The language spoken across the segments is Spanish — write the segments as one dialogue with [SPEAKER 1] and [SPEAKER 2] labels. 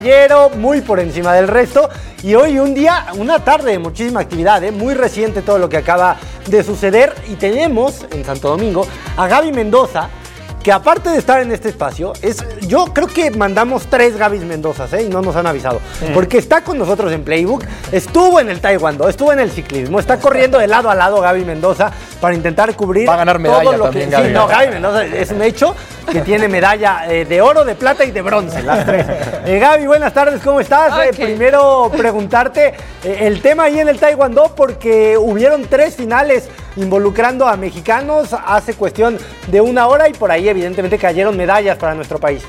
[SPEAKER 1] Muy por encima del resto, y hoy una tarde de muchísima actividad, muy reciente todo lo que acaba de suceder, y tenemos en Santo Domingo a Gaby Mendoza, que aparte de estar en este espacio, yo creo que mandamos 3 Gabys Mendozas, y no nos han avisado, porque está con nosotros en Playbook, estuvo en el taekwondo, estuvo en el ciclismo, está corriendo de lado a lado Gaby Mendoza para intentar cubrir
[SPEAKER 2] va a ganar medalla
[SPEAKER 1] todo lo
[SPEAKER 2] también,
[SPEAKER 1] que...
[SPEAKER 2] Gaby.
[SPEAKER 1] Sí, no, Gaby Mendoza es un hecho que tiene medalla de oro, de plata y de bronce, las 3. Gaby, buenas tardes, ¿cómo estás?
[SPEAKER 3] Okay.
[SPEAKER 1] Primero preguntarte el tema ahí en el taekwondo, porque hubieron 3 finales involucrando a mexicanos hace cuestión de una hora, y por ahí evidentemente cayeron medallas para nuestro país.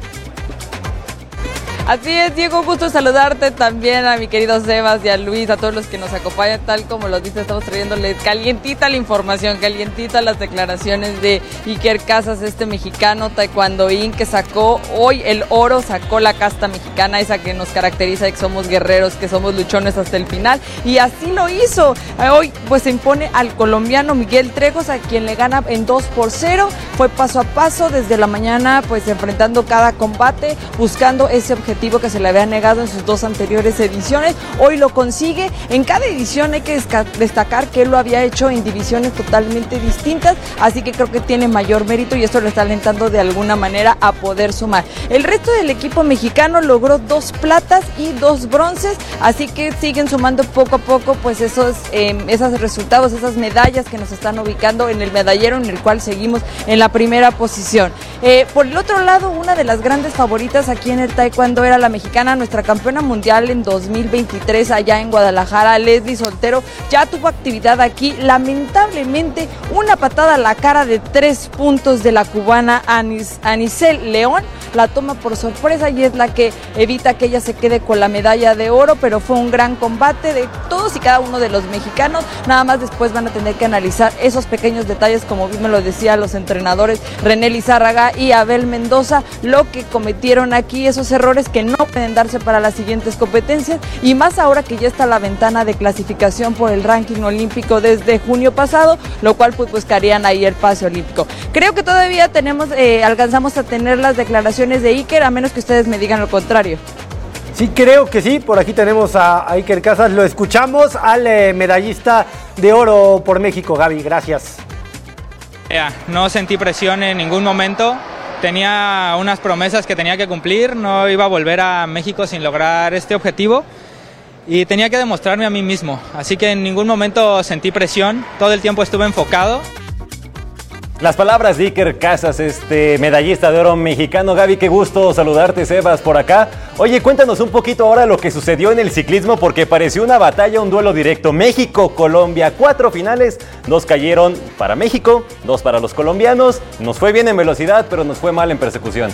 [SPEAKER 3] Así es, Diego, gusto saludarte también a mi querido Sebas y a Luis, a todos los que nos acompañan, tal como lo dice, estamos trayéndoles calientita la información, calientita las declaraciones de Iker Casas, este mexicano taekwondoín que sacó hoy el oro, sacó la casta mexicana, esa que nos caracteriza, que somos guerreros, que somos luchones hasta el final, y así lo hizo. Hoy pues se impone al colombiano Miguel Trejos, a quien le gana en 2-0, fue paso a paso desde la mañana, pues enfrentando cada combate, buscando ese objetivo que se le había negado en sus 2 anteriores ediciones. Hoy lo consigue. En cada edición hay que destacar que él lo había hecho en divisiones totalmente distintas, así que creo que tiene mayor mérito y esto lo está alentando de alguna manera a poder sumar. El resto del equipo mexicano logró 2 platas y 2 bronces, así que siguen sumando poco a poco pues esos resultados, esas medallas que nos están ubicando en el medallero, en el cual seguimos en la primera posición. Por el otro lado, una de las grandes favoritas aquí en el taekwondo era la mexicana, nuestra campeona mundial en 2023 allá en Guadalajara, Leslie Soltero, ya tuvo actividad aquí. Lamentablemente, una patada a la cara de 3 puntos de la cubana Anicel León la toma por sorpresa y es la que evita que ella se quede con la medalla de oro, pero fue un gran combate de todos y cada uno de los mexicanos. Nada más después van a tener que analizar esos pequeños detalles, como bien me lo decían los entrenadores René Lizárraga y Abel Mendoza, lo que cometieron aquí, esos errores que no pueden darse para las siguientes competencias, y más ahora que ya está la ventana de clasificación por el ranking olímpico desde junio pasado, lo cual pues buscarían ahí el pase olímpico. Creo que todavía alcanzamos a tener las declaraciones de Iker, a menos que ustedes me digan lo contrario.
[SPEAKER 1] Sí, creo que sí. Por aquí tenemos a Iker Casas. Lo escuchamos al medallista de oro por México. Gaby, gracias.
[SPEAKER 4] No sentí presión en ningún momento. Tenía unas promesas que tenía que cumplir. No iba a volver a México sin lograr este objetivo. Y tenía que demostrarme a mí mismo. Así que en ningún momento sentí presión. Todo el tiempo estuve enfocado.
[SPEAKER 2] Las palabras de Iker Casas, medallista de oro mexicano. Gaby, qué gusto saludarte, Sebas, por acá. Oye, cuéntanos un poquito ahora lo que sucedió en el ciclismo, porque pareció una batalla, un duelo directo. México-Colombia, 4 finales, 2 cayeron para México, 2 para los colombianos. Nos fue bien en velocidad, pero nos fue mal en persecución.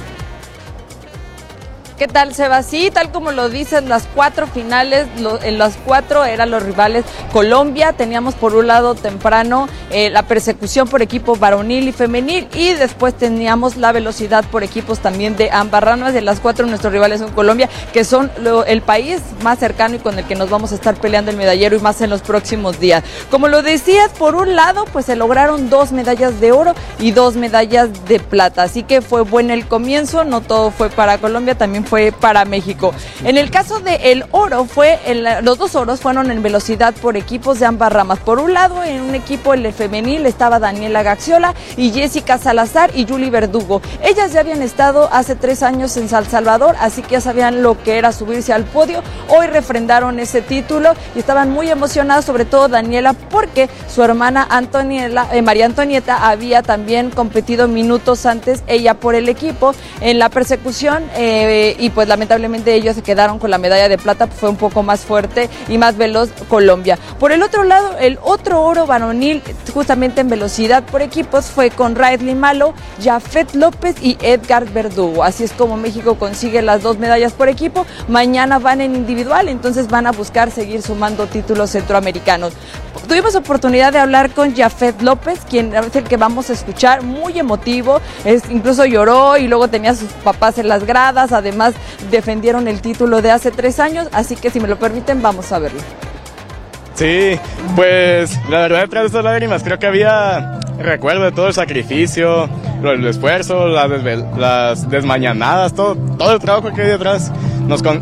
[SPEAKER 3] ¿Qué tal, Sebas? Sí, tal como lo dicen, las 4 finales, en las 4 eran los rivales Colombia. Teníamos por un lado temprano la persecución por equipo varonil y femenil, y después teníamos la velocidad por equipos también de ambas ramas. De las 4 nuestros rivales son Colombia, que son el país más cercano y con el que nos vamos a estar peleando el medallero, y más en los próximos días. Como lo decías, por un lado pues se lograron 2 medallas de oro y 2 medallas de plata, así que fue bueno el comienzo. No todo fue para Colombia, también fue para México. En el caso del oro, los 2 oros fueron en velocidad por equipos de ambas ramas. Por un lado, en un equipo, el femenil, estaba Daniela Gaxiola y Jessica Salazar y Julie Verdugo. Ellas ya habían estado hace 3 años en San Salvador, así que ya sabían lo que era subirse al podio. Hoy refrendaron ese título y estaban muy emocionadas, sobre todo Daniela, porque su hermana María Antonieta había también competido minutos antes, ella por el equipo, en la persecución, y pues lamentablemente ellos se quedaron con la medalla de plata. Fue un poco más fuerte y más veloz Colombia. Por el otro lado, el otro oro varonil, justamente en velocidad por equipos, fue con Riley Malo, Jafet López y Edgar Verdugo. Así es como México consigue las 2 medallas por equipo. Mañana van en individual, entonces van a buscar seguir sumando títulos centroamericanos. Tuvimos oportunidad de hablar con Jafet López, quien es el que vamos a escuchar, muy emotivo, incluso lloró y luego tenía a sus papás en las gradas. Además, defendieron el título de hace 3 años, así que si me lo permiten, vamos a verlo.
[SPEAKER 5] Sí, pues la verdad, detrás de estas lágrimas creo que había recuerdo de todo el sacrificio, el esfuerzo, las desmañanadas, todo el trabajo que hay detrás. nos